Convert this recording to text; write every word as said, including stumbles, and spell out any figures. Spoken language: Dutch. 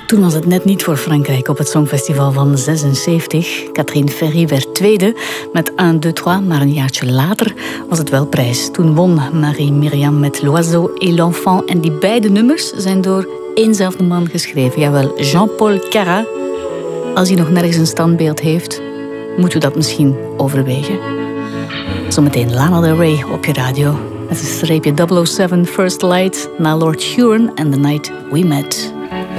Toen was het net niet voor Frankrijk op het Songfestival van zesenzeventig. Catherine Ferry werd tweede met un, deux, trois, maar een jaartje later was het wel prijs. Toen won Marie-Myriam met L'Oiseau et l'Enfant. En die beide nummers zijn door éénzelfde man geschreven. Jawel, Jean-Paul Carat. Als hij nog nergens een standbeeld heeft, moeten we dat misschien overwegen. Zometeen Lana Del Rey op je radio. Met een streepje double oh seven First Light na Lord Huron and the Night We Met.